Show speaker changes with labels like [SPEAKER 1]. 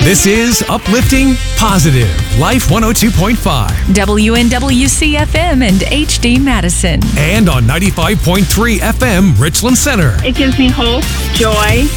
[SPEAKER 1] This is Uplifting Positive Life 102.5
[SPEAKER 2] WNWC-FM and HD Madison.
[SPEAKER 1] and on 95.3 FM Richland Center.
[SPEAKER 3] It gives me hope, joy,